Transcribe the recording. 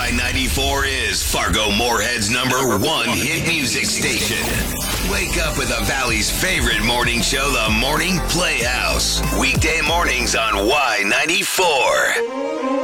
Y94 is Fargo Moorhead's #1 hit music station. Wake up with the Valley's favorite morning show, The Morning Playhouse. Weekday mornings on Y94.